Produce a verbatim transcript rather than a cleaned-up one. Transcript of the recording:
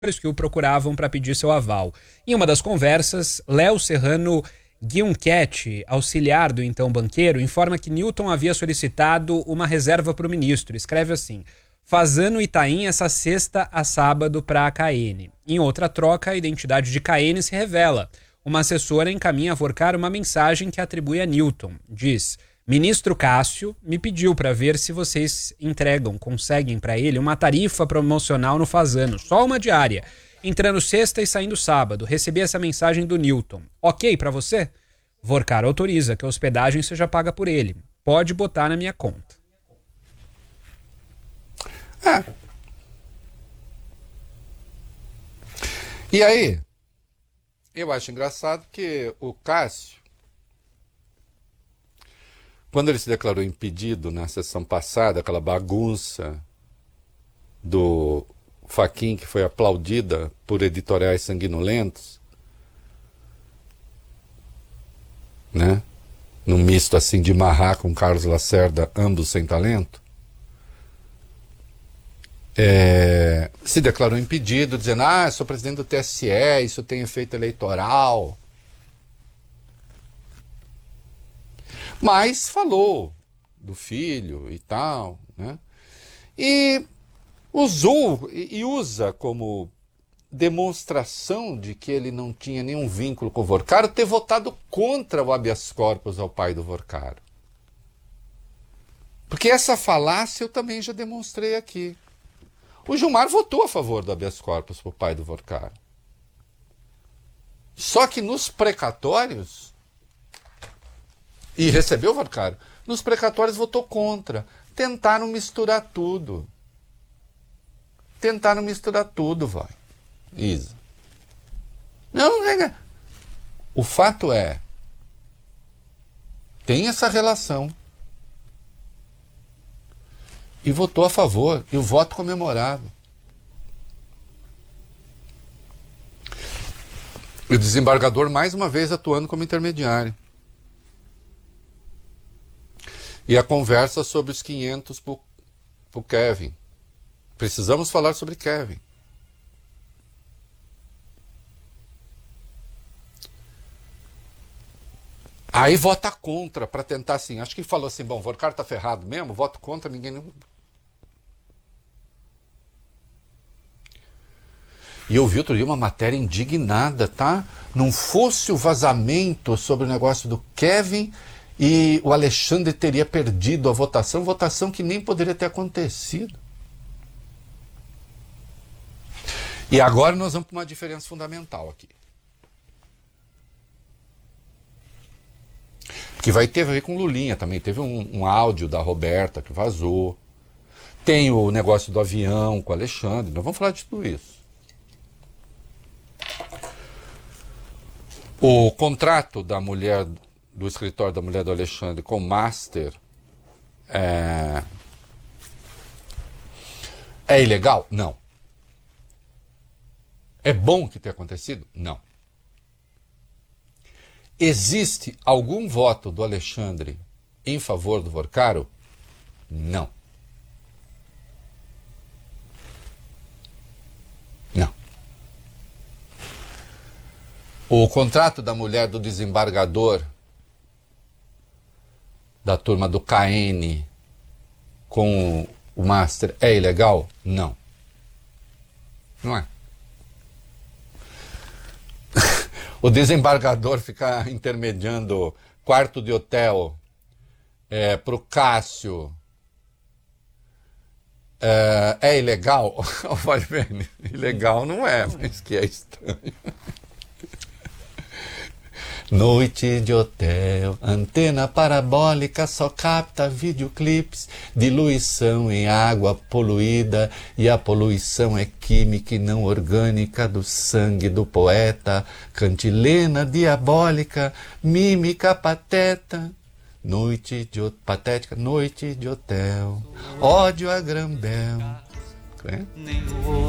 que o procuravam para pedir seu aval. Em uma das conversas, Léo Serrano Guionquete, auxiliar do então banqueiro, informa que Newton havia solicitado uma reserva para o ministro. Escreve assim: Fazano Itaim essa sexta a sábado para a K N. Em outra troca, a identidade de K N se revela. Uma assessora encaminha a Vorcar uma mensagem que atribui a Newton. Diz: Ministro Cássio me pediu para ver se vocês entregam, conseguem para ele uma tarifa promocional no Fazano, só uma diária, entrando sexta e saindo sábado. Recebi essa mensagem do Newton. Ok para você? Vorcar autoriza que a hospedagem seja paga por ele. Pode botar na minha conta. É. E aí, eu acho engraçado que o Cássio, quando ele se declarou impedido na sessão passada, aquela bagunça do Fachin que foi aplaudida por editoriais sanguinolentos, né? Num misto assim de Marrá com Carlos Lacerda, ambos sem talento, é, se declarou impedido, dizendo: ah, sou presidente do T S E, isso tem efeito eleitoral. Mas falou do filho e tal, né? E usou e usa como demonstração de que ele não tinha nenhum vínculo com o Vorcaro ter votado contra o habeas corpus ao pai do Vorcaro. Porque essa falácia eu também já demonstrei aqui. O Gilmar votou a favor do habeas corpus para o pai do Vorcaro. Só que nos precatórios, e recebeu o Vorcaro, nos precatórios votou contra. Tentaram misturar tudo. Tentaram misturar tudo, vai. Isa. Não, não. O fato é, tem essa relação. E votou a favor. E o voto comemorado. E o desembargador, mais uma vez, atuando como intermediário. E a conversa sobre os quinhentos para o Kevin. Precisamos falar sobre Kevin. Aí vota contra, para tentar assim. Acho que falou assim: bom, o Vorcaro tá ferrado mesmo, voto contra, ninguém. Não... E eu vi outro dia uma matéria indignada, tá? Não fosse o vazamento sobre o negócio do Kevin, e o Alexandre teria perdido a votação, votação que nem poderia ter acontecido. E agora nós vamos para uma diferença fundamental aqui. Que vai ter a ver com Lulinha também. Teve um, um áudio da Roberta que vazou. Tem o negócio do avião com o Alexandre. Nós vamos falar de tudo isso. O contrato da mulher, do escritório da mulher do Alexandre com o Master é, é ilegal? Não. É bom que tenha acontecido? Não. Existe algum voto do Alexandre em favor do Vorcaro? Não. Não. O contrato da mulher do desembargador da turma do K N com o Master é ilegal? Não. Não é. O desembargador ficar intermediando quarto de hotel é, para o Cássio é, é ilegal? Vai ver, ilegal não é, mas que é estranho. Noite de hotel, antena parabólica só capta videoclipes, diluição em água poluída, e a poluição é química e não orgânica do sangue do poeta, cantilena diabólica, mímica pateta, noite de patética, noite de hotel, ódio a Grambel. É?